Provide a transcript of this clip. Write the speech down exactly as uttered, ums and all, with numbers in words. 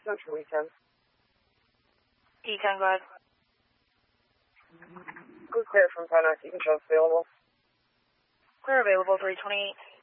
Central weekend. D ten, go ahead. Good clear from Penn. You can show available. Clear available, three twenty-eight.